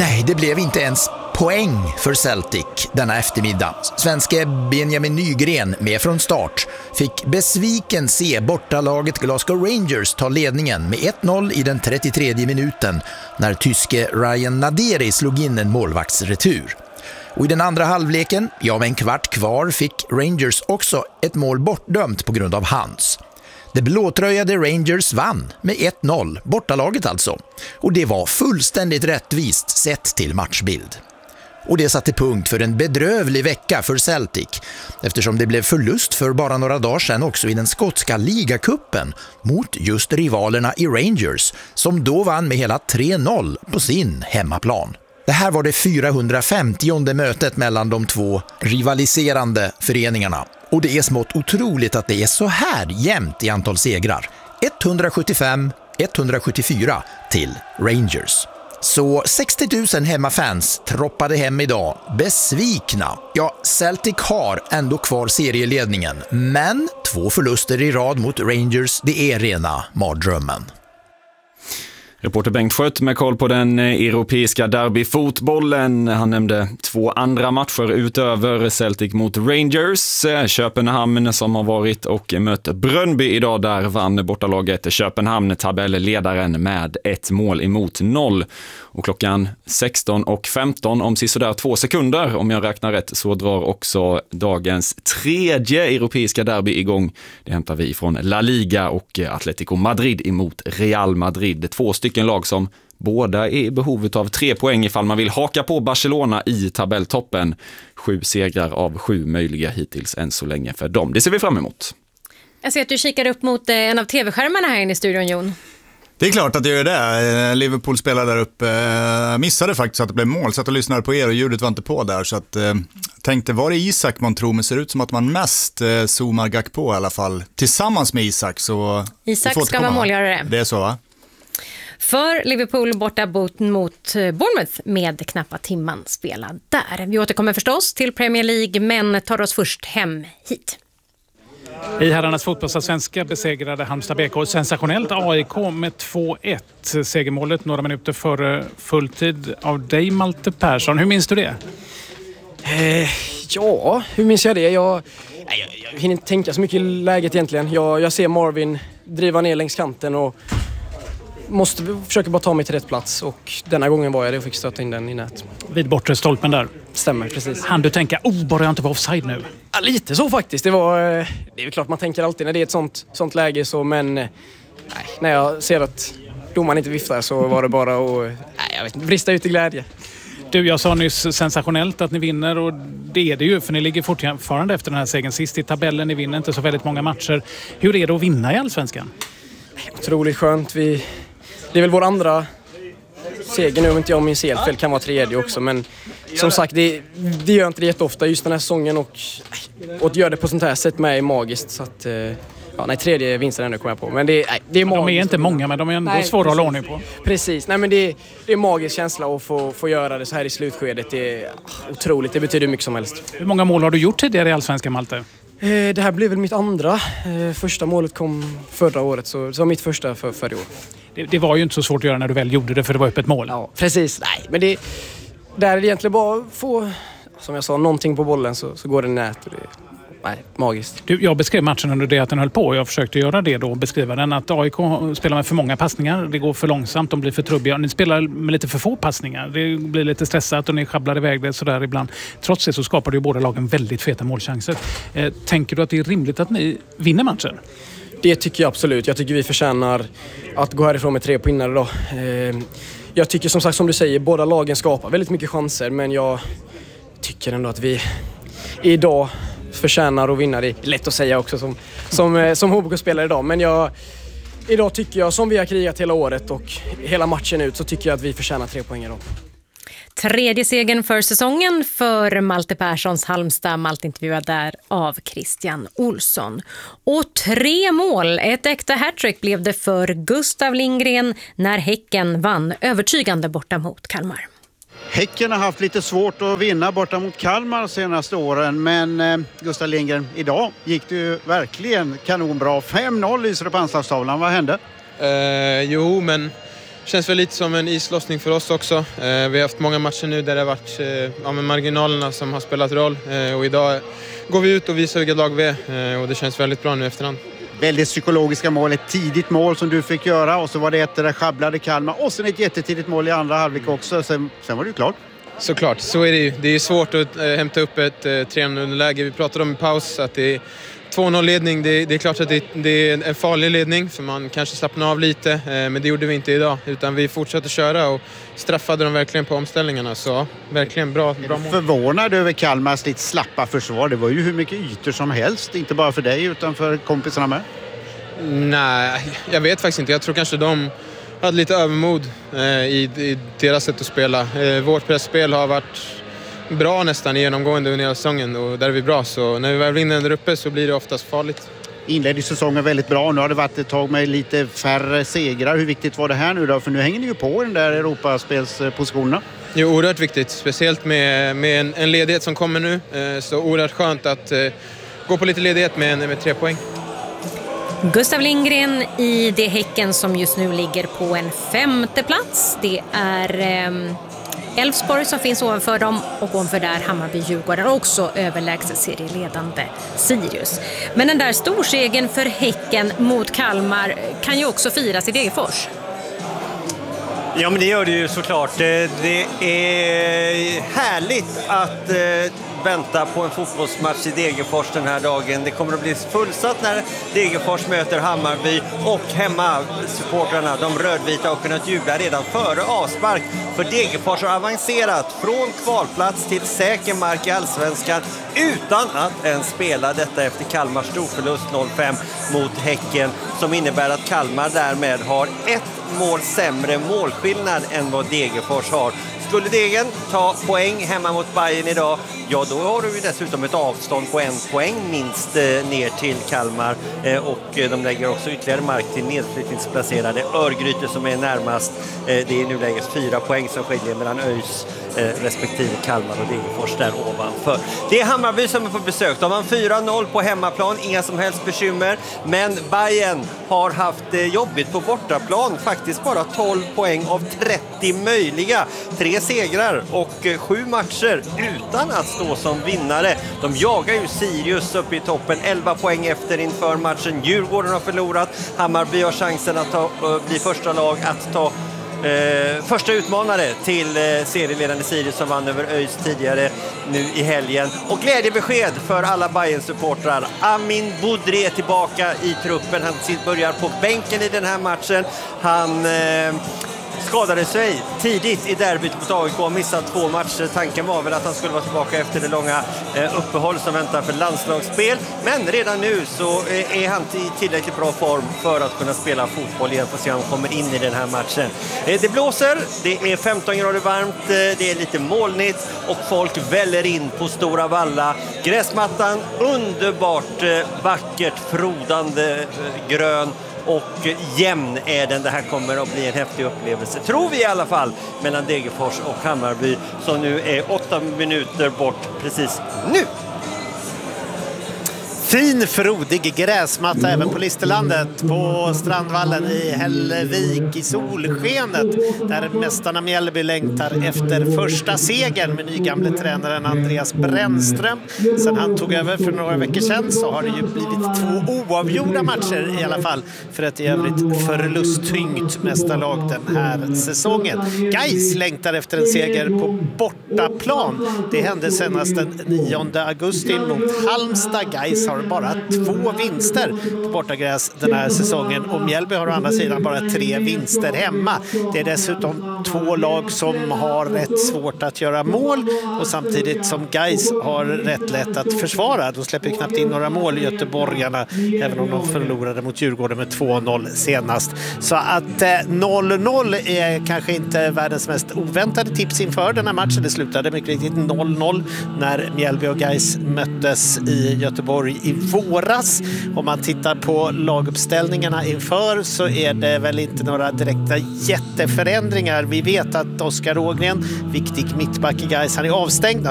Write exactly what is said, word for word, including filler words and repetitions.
Nej, det blev inte ens poäng för Celtic denna eftermiddag. Svenske Benjamin Nygren med från start fick besviken se bortalaget Glasgow Rangers ta ledningen med ett noll i den trettiotredje minuten när tyske Ryan Naderi slog in en målvaktsretur. Och i den andra halvleken, ja med en kvart kvar, fick Rangers också ett mål bortdömt på grund av hands. Det blåtröjade Rangers vann med ett noll, bortalaget alltså. Och det var fullständigt rättvist sett till matchbild. Och det satte punkt för en bedrövlig vecka för Celtic, eftersom det blev förlust för bara några dagar sedan också i den skotska ligacupen mot just rivalerna i Rangers, som då vann med hela tre noll på sin hemmaplan. Det här var det fyrahundrafemtionde mötet mellan de två rivaliserande föreningarna. Och det är smått otroligt att det är så här jämnt i antal segrar. etthundrasjuttiofem etthundrasjuttiofyra till Rangers. Så sextio tusen hemmafans troppade hem idag, besvikna. Ja, Celtic har ändå kvar serieledningen, men två förluster i rad mot Rangers, det är rena mardrömmen. Reporter Bengt Skött med koll på den europeiska derbyfotbollen. Han nämnde två andra matcher utöver Celtic mot Rangers. Köpenhamn som har varit och mött Brøndby idag, där vann bortalaget Köpenhamn tabelledaren med ett mål emot noll. Och klockan sexton och femton om sisådär två sekunder, om jag räknar rätt, så drar också dagens tredje europeiska derby igång. Det hämtar vi från La Liga och Atletico Madrid emot Real Madrid. Två stycken lag som båda är i behovet av tre poäng ifall man vill haka på Barcelona i tabelltoppen. Sju segrar av sju möjliga hittills än så länge för dem. Det ser vi fram emot. Jag ser att du kikar upp mot en av tv-skärmarna här inne i studion, Jon. Det är klart att jag gör det. Liverpool spelar där uppe. Missade faktiskt att det blev mål. Så att jag lyssnade på er och ljudet var inte på där. Så att eh, tänkte, var det Isak man tror? Men ser ut som att man mest eh, zoomar Gak på i alla fall. Tillsammans med Isak. Så Isak ska vara målgörare. Det är så, va? För Liverpool borta mot Bournemouth med knappa timman spelad där. Vi återkommer förstås till Premier League, men tar oss först hem hit. I herrarnas fotbollsallsvenska besegrade Halmstad B K sensationellt A I K med två ett. Segermålet några minuter före fulltid av dig, Malte Persson. Hur minns du det? Eh, ja, hur minns jag det? Jag, jag, jag hinner inte tänka så mycket i läget egentligen. Jag, jag ser Marvin driva ner längs kanten och måste försöka bara ta mig till rätt plats. Och denna gången var jag det och fick stöta in den i nät. Vid bortre stolpen där? Stämmer, precis. Han du tänka, oh, bara jag inte var offside nu? Ja, lite så faktiskt. Det var, det är väl klart man tänker alltid när det är ett sånt, sånt läge så, men nej, när jag ser att domaren inte viftar så var det bara att, nej, jag vet inte, brista ut i glädje. Du, jag sa nyss sensationellt att ni vinner, och det är det ju, för ni ligger fortfarande efter den här segern sist i tabellen. Ni vinner inte så väldigt många matcher. Hur är det att vinna i Allsvenskan? Otroligt skönt. Vi, det är väl vår andra seger nu, om inte jag minns helt fel, kan vara tredje också, men som sagt, det, det gör inte det jätteofta just den här säsongen, och, och att göra det på sånt här sätt med är magiskt, så att ja, nej, tredje vinsten ändå kommer jag på, men det, nej, det är magiskt. De är inte många, men de är ändå nej, svåra att hålla ordning på. Precis, nej men det, det är magisk känsla att få, få göra det så här i slutskedet. Det är otroligt, det betyder mycket som helst. Hur många mål har du gjort tidigare i Allsvenskan, Malte? Det här blev väl mitt andra. Första målet kom förra året, så det var mitt första för, för i år. Det, det var ju inte så svårt att göra när du väl gjorde det, för det var öppet mål. Ja, precis. Nej, men det, där är det egentligen bara att få, som jag sa, någonting på bollen så, så går det nät. Och det, nej, magiskt. Du, jag beskrev matchen under det att den höll på. Jag försökte göra det då, beskriva den. Att A I K spelar med för många passningar. Det går för långsamt, de blir för trubbiga. Ni spelar med lite för få passningar. Det blir lite stressat och ni schabblar iväg det sådär ibland. Trots det så skapar det ju båda lagen väldigt feta målchanser. Eh, tänker du att det är rimligt att ni vinner matchen? Det tycker jag absolut. Jag tycker vi förtjänar att gå härifrån med tre pinnar idag. Eh, jag tycker som sagt, som du säger, båda lagen skapar väldigt mycket chanser. Men jag tycker ändå att vi idag förtjänar att vinna. Det är lätt att säga också som, som, som H B K-spelare idag. Men jag, idag tycker jag, som vi har krigat hela året och hela matchen ut, så tycker jag att vi förtjänar tre poäng idag. Tredje segern för säsongen för Malte Perssons Halmstad. Malte intervjuad där av Christian Olsson. Och tre mål, ett äkta hattrick blev det för Gustav Lindgren när Häcken vann övertygande borta mot Kalmar. Häcken har haft lite svårt att vinna borta mot Kalmar senaste åren, men eh, Gustav Lindgren, idag gick det ju verkligen kanonbra. fem noll i på anslagstavlan, vad hände? Uh, jo, men känns väl lite som en islossning för oss också. Eh, vi har haft många matcher nu där det har varit eh, ja, med marginalerna som har spelat roll. Eh, och idag går vi ut och visar vilket lag vi är. Eh, och det känns väldigt bra nu efterhand. Väldigt psykologiska mål, ett tidigt mål som du fick göra och så var det ett där sjabblade Kalmar och sen ett jättetidigt mål i andra halvlek också. Sen, sen var det ju klart. Såklart, så är det ju. Det är svårt att äh, hämta upp ett äh, tre noll-läge. Vi pratade om i paus att det är två noll-ledning. Det, det är klart att det, det är en farlig ledning för man kanske slappnar av lite. Äh, men det gjorde vi inte idag utan vi fortsatte köra och straffade dem verkligen på omställningarna. Så verkligen bra, bra mål. Förvånad över Kalmars lite slappa försvar. Det var ju hur mycket ytor som helst. Inte bara för dig utan för kompisarna med. Nej, jag vet faktiskt inte. Jag tror kanske de hade lite övermod eh, i, i deras sätt att spela. Eh, vårt pressspel har varit bra nästan genomgående under hela säsongen och där är vi bra. Så när vi väl vinner där uppe så blir det oftast farligt. Inledde säsongen väldigt bra. Nu har det varit ett tag med lite färre segrar. Hur viktigt var det här nu då? För nu hänger ni ju på den där Europaspelspositionerna. Jo, oerhört viktigt. Speciellt med, med en, en ledighet som kommer nu. Eh, så oerhört skönt att eh, gå på lite ledighet med, med tre poäng. Gustav Lindgren i det Häcken som just nu ligger på en femte plats. Det är Elfsborg som finns ovanför dem och ovanför där Hammarby-Djurgården och också överlägset serieledande Sirius. Men den där storsegen för Häcken mot Kalmar kan ju också firas i Degerfors. Ja, men det gör det ju såklart. Det är härligt att vänta på en fotbollsmatch i Degerfors den här dagen. Det kommer att bli fullsatt när Degerfors möter Hammarby och hemmasupportrarna, de rödvita, har kunnat jubla redan före avspark. För Degerfors har avancerat från kvalplats till säker mark i Allsvenskan utan att ens spela detta efter Kalmars storförlust noll fem mot Häcken, som innebär att Kalmar därmed har ett mål sämre målskillnad än vad Degerfors har. Skulle Degen ta poäng hemma mot Bayern idag, ja då har du ju dessutom ett avstånd på en poäng minst eh, ner till Kalmar. Eh, och eh, de lägger också ytterligare mark till nedflyttningsplacerade Örgryte som är närmast. Eh, det är nu läggs fyra poäng som skiljer mellan ÖIS eh, respektive Kalmar och Degerfors där ovanför. Det är Hammarby som är på besök. De har fyra noll på hemmaplan, inga som helst bekymmer. Men Bayern har haft eh, jobbigt på bortaplan. Faktiskt bara tolv poäng av trettio möjliga. Tre segrar och eh, sju matcher utan att stå som vinnare. De jagar ju Sirius upp i toppen, elva poäng efter inför matchen. Djurgården har förlorat. Hammarby har chansen att ta, uh, bli första lag att ta uh, första utmanare till uh, serieledande Sirius som vann över ÖIS tidigare nu i helgen. Och glädjebesked för alla Bayern-supportrar. Amin Boudry är tillbaka i truppen. Han börjar på bänken i den här matchen. Han Uh, skadade sig tidigt i derbyt mot A I K och missat två matcher. Tanken var väl att han skulle vara tillbaka efter det långa eh, uppehåll som väntar för landslagsspel. Men redan nu så eh, är han i tillräckligt bra form för att kunna spela fotboll igen. Får se om han kommer in i den här matchen. Eh, det blåser, det är femton grader varmt, eh, det är lite molnigt och folk väller in på Stora Valla. Gräsmattan underbart eh, vackert, frodande eh, grön. Och jämn är den. Det här kommer att bli en häftig upplevelse, tror vi i alla fall, mellan Degerfors och Hammarby som nu är åtta minuter bort precis nu. Fin, frodig gräsmatta även på Listerlandet på Strandvallen i Hällevik i solskenet där mästarna Mjällby längtar efter första segern med nygamle tränaren Andreas Brännström. Sen han tog över för några veckor sedan så har det ju blivit två oavgjorda matcher i alla fall för ett i övrigt förlusttyngt mästarlag den här säsongen. Gais längtar efter en seger på bortaplan. Det hände senast den nionde augusti mot Halmstad. Gais har bara två vinster på bortagräs den här säsongen och Mjällby har å andra sidan bara tre vinster hemma. Det är dessutom två lag som har rätt svårt att göra mål och samtidigt som Gais har rätt lätt att försvara. De släpper knappt in några mål i göteborgarna även om de förlorade mot Djurgården med två noll senast. Så att eh, noll noll är kanske inte världens mest oväntade tips inför den här matchen. Det slutade mycket riktigt noll noll när Mjällby och Gais möttes i Göteborg i våras. Om man tittar på laguppställningarna inför så är det väl inte några direkta jätteförändringar. Vi vet att Oskar Ågren, viktig mittback i Gais, han är avstängd.